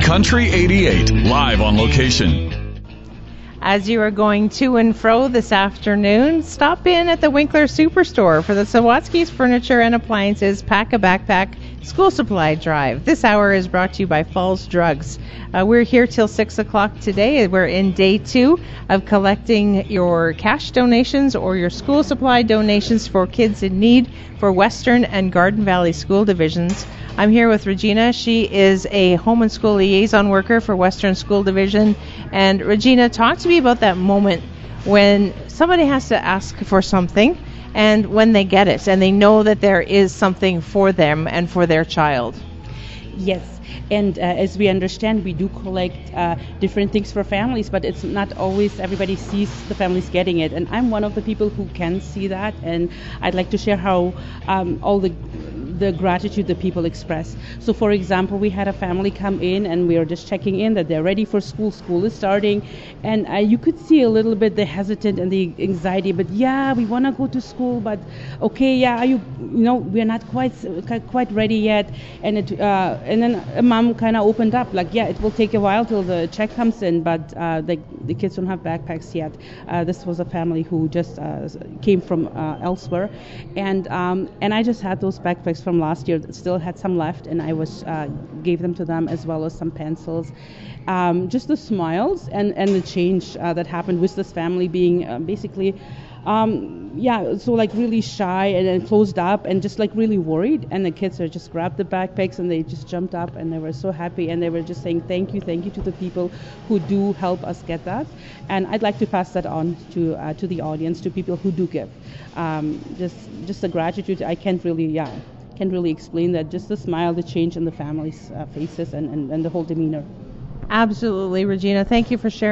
Country 88, live on location. As you are going to and fro this afternoon, stop in at the Winkler Superstore for the Sawatsky's Furniture and Appliances Pack a Backpack School Supply Drive. This hour is brought to you by Falls Drugs. We're here till 6 o'clock today. We're in day 2 of collecting your cash donations or your school supply donations for kids in need for Western and Garden Valley School Divisions. I'm here with Regina. She is a home and school liaison worker for Western School Division. And Regina, talk to me about that moment when somebody has to ask for something and when they get it and they know that there is something for them and for their child. Yes. And as we understand, we do collect different things for families, but it's not always everybody sees the families getting it. And I'm one of the people who can see that, and I'd like to share how all the gratitude that people express. So, for example, we had a family come in, and we were just checking in that they're ready for school. School is starting, and you could see a little bit the hesitant and the anxiety. But yeah, we want to go to school, but okay, yeah, we're not quite ready yet. And then a mom kind of opened up, like, yeah, it will take a while till the check comes in, but the kids don't have backpacks yet. This was a family who just came from elsewhere, and I just had those backpacks from last year, still had some left, and I gave them to them, as well as some pencils. Just the smiles and the change that happened with this family being basically so like really shy and then closed up and just like really worried, and the kids are just grabbed the backpacks and they just jumped up and they were so happy, and they were just saying thank you to the people who do help us get that. And I'd like to pass that on to the audience, to people who do give. Just the gratitude, I can't really explain that. Just the smile, the change in the families' faces, and the whole demeanor. Absolutely, Regina. Thank you for sharing.